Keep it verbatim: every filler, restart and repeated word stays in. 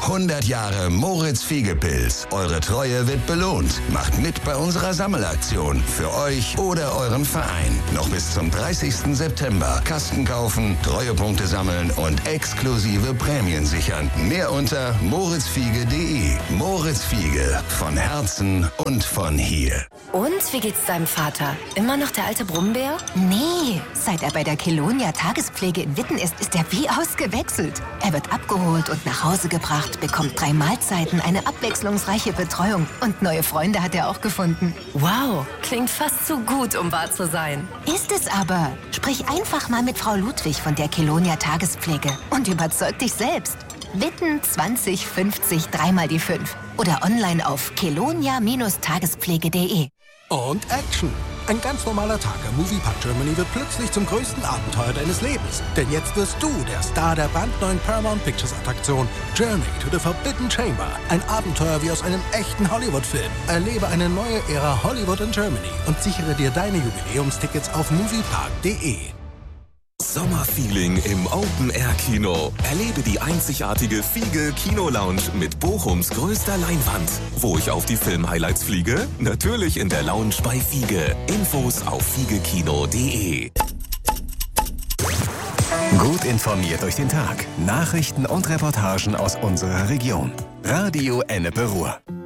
hundert Jahre Moritz-Fiege-Pilz. Eure Treue wird belohnt. Macht mit bei unserer Sammelaktion. Für euch oder euren Verein. Noch bis zum dreißigsten September. Kasten kaufen, Treuepunkte sammeln und exklusive Prämien sichern. Mehr unter moritzfiege punkt de. Moritz Fiege. Von Herzen und von hier. Und wie geht's deinem Vater? Immer noch der alte Brummbär? Nee, seit er bei der Kelonia Tagespflege in Witten ist, ist er wie ausgewechselt. Er wird abgeholt und nach Hause gebracht, bekommt drei Mahlzeiten, eine abwechslungsreiche Betreuung und neue Freunde hat er auch gefunden. Wow, klingt fast zu gut, um wahr zu sein. Ist es aber. Sprich einfach mal mit Frau Ludwig von der Kelonia Tagespflege und überzeug dich selbst. Witten zwanzig fünfzig dreimal die fünf oder online auf kelonia Tagespflege punkt de. Und Action! Ein ganz normaler Tag am Moviepark Germany wird plötzlich zum größten Abenteuer deines Lebens. Denn jetzt wirst du der Star der brandneuen Paramount Pictures Attraktion Journey to the Forbidden Chamber. Ein Abenteuer wie aus einem echten Hollywood-Film. Erlebe eine neue Ära Hollywood in Germany und sichere dir deine Jubiläumstickets auf moviepark punkt de. Sommerfeeling im Open-Air-Kino. Erlebe die einzigartige Fiege Kino-Lounge mit Bochums größter Leinwand. Wo ich auf die Film-Highlights fliege? Natürlich in der Lounge bei Fiege. Infos auf fiegekino punkt de. Gut informiert durch den Tag. Nachrichten und Reportagen aus unserer Region. Radio Ennepe Ruhr.